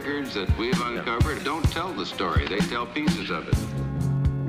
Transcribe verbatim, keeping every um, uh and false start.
records that we've uncovered don't tell the story. They tell pieces of it.